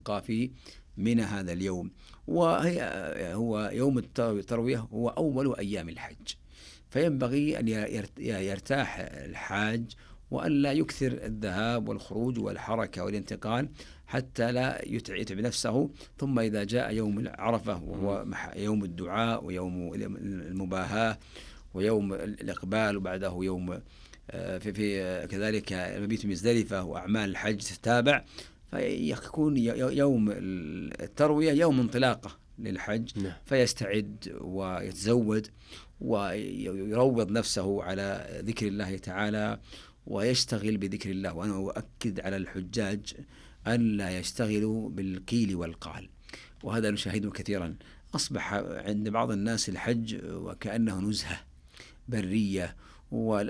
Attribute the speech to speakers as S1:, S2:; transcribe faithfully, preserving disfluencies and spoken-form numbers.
S1: في منى هذا اليوم. وهي هو يوم التروية هو أول أيام الحج، فينبغي أن يرتاح الحاج وأن لا يكثر الذهاب والخروج والحركة والانتقال حتى لا يتعب نفسه. ثم إذا جاء يوم عرفة وهو يوم الدعاء ويوم المباهاة ويوم الإقبال، وبعده يوم في, في كذلك المبيت مزدلفة وأعمال الحج تتابع، فيكون يوم التروية يوم انطلاقة للحج، فيستعد ويتزود ويروض نفسه على ذكر الله تعالى ويشتغل بذكر الله. وأنا أؤكد على الحجاج أن لا يشتغلوا بالقيل والقال، وهذا نشاهده كثيرا. أصبح عند بعض الناس الحج وكأنه نزهة برية،